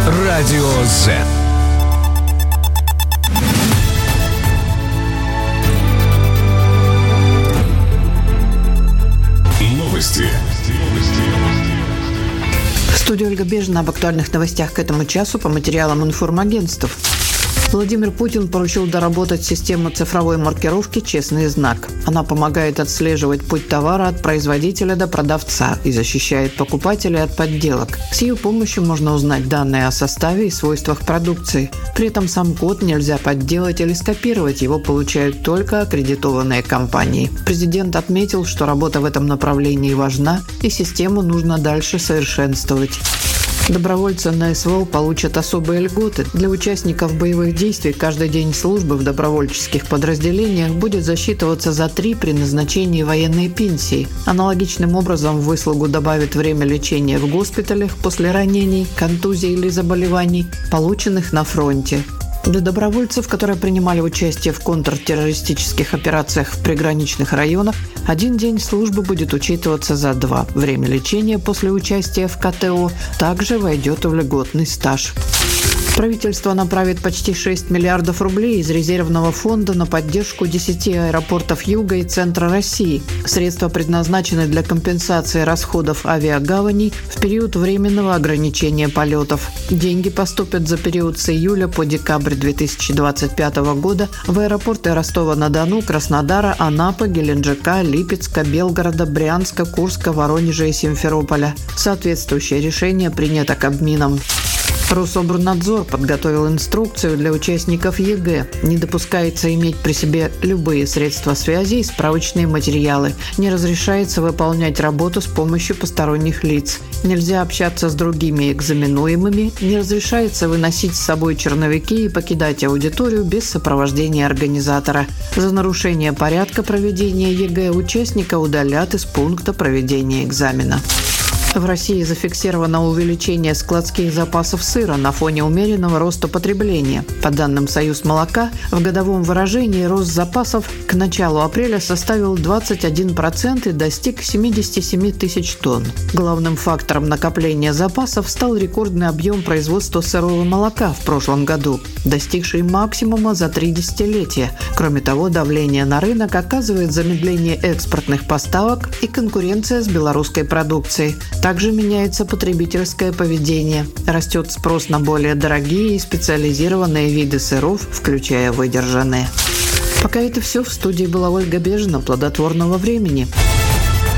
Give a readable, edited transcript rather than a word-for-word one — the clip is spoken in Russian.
Радио Z. Новости. В студии Ольга Бежина об актуальных новостях к этому часу по материалам информагентств. Владимир Путин поручил доработать систему цифровой маркировки «Честный знак». Она помогает отслеживать путь товара от производителя до продавца и защищает покупателей от подделок. С ее помощью можно узнать данные о составе и свойствах продукции. При этом сам код нельзя подделать или скопировать, его получают только аккредитованные компании. Президент отметил, что работа в этом направлении важна и систему нужно дальше совершенствовать. Добровольцы на СВО получат особые льготы. Для участников боевых действий каждый день службы в добровольческих подразделениях будет засчитываться за 3 при назначении военной пенсии. Аналогичным образом в выслугу добавят время лечения в госпиталях после ранений, контузий или заболеваний, полученных на фронте. Для добровольцев, которые принимали участие в контртеррористических операциях в приграничных районах, 1 день службы будет учитываться за 2. Время лечения после участия в КТО также войдет в льготный стаж. Правительство направит почти 6 миллиардов рублей из резервного фонда на поддержку 10 аэропортов Юга и Центра России. Средства предназначены для компенсации расходов авиагаваней в период временного ограничения полетов. Деньги поступят за период с июля по декабрь 2025 года в аэропорты Ростова-на-Дону, Краснодара, Анапы, Геленджика, Липецка, Белгорода, Брянска, Курска, Воронежа и Симферополя. Соответствующее решение принято Кабмином. Рособорнадзор подготовил инструкцию для участников ЕГЭ. Не допускается иметь при себе любые средства связи и справочные материалы. Не разрешается выполнять работу с помощью посторонних лиц. Нельзя общаться с другими экзаменуемыми. Не разрешается выносить с собой черновики и покидать аудиторию без сопровождения организатора. За нарушение порядка проведения ЕГЭ участника удалят из пункта проведения экзамена. В России зафиксировано увеличение складских запасов сыра на фоне умеренного роста потребления. По данным Союзмолока, в годовом выражении рост запасов к началу апреля составил 21% и достиг 77 тысяч тонн. Главным фактором накопления запасов стал рекордный объем производства сырого молока в прошлом году, достигший максимума за 3 десятилетия. Кроме того, давление на рынок оказывает замедление экспортных поставок и конкуренция с белорусской продукцией. Также меняется потребительское поведение. Растет спрос на более дорогие и специализированные виды сыров, включая выдержанные. Пока это все. В студии была Ольга Бежина. Плодотворного времени.